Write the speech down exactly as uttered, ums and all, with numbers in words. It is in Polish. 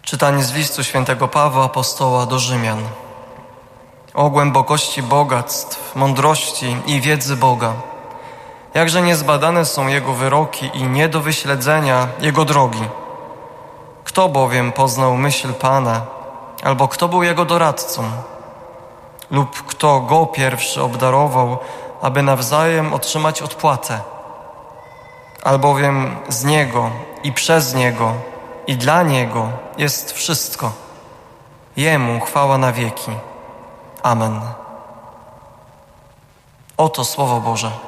Czytanie z listu świętego Pawła apostoła do Rzymian. O głębokości bogactw, mądrości i wiedzy Boga! Jakże niezbadane są Jego wyroki i nie do wyśledzenia Jego drogi. Kto bowiem poznał myśl Pana, albo kto był Jego doradcą? Lub kto Go pierwszy obdarował, aby nawzajem otrzymać odpłatę? Albowiem z Niego i przez Niego i dla Niego jest wszystko. Jemu chwała na wieki. Amen. Oto Słowo Boże.